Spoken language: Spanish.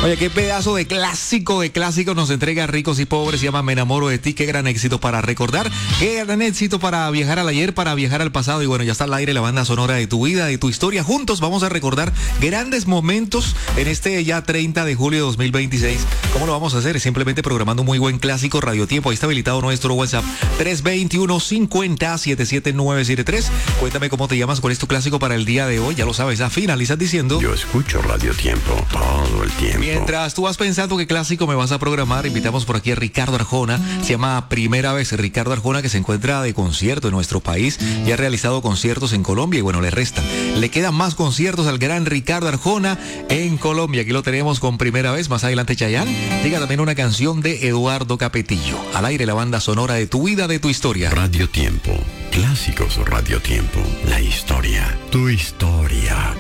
Oye, qué pedazo de clásico nos entrega Ricos y Pobres. Se llama Me enamoro de ti. Qué gran éxito para recordar. Qué gran éxito para viajar al ayer, para viajar al pasado. Y bueno, ya está al aire la banda sonora de tu vida, de tu historia. Juntos vamos a recordar grandes momentos en este ya 30 de julio de 2026. ¿Cómo lo vamos a hacer? Simplemente programando un muy buen clásico Radio Tiempo. Ahí está habilitado nuestro WhatsApp 321-50-77973. Cuéntame cómo te llamas, cuál es tu clásico para el día de hoy. Ya lo sabes, finalizas diciendo: yo escucho Radio Tiempo todo el tiempo. Mientras tú vas pensando qué clásico me vas a programar, invitamos por aquí a Ricardo Arjona. Se llama Primera Vez. Ricardo Arjona, que se encuentra de concierto en nuestro país y ha realizado conciertos en Colombia, y bueno, le restan. Le quedan más conciertos al gran Ricardo Arjona en Colombia. Aquí lo tenemos con Primera Vez. Más adelante Chayanne. Llega también una canción de Eduardo Capetillo. Al aire la banda sonora de tu vida, de tu historia. Radio Tiempo. Clásicos Radio Tiempo. La historia. Tu historia.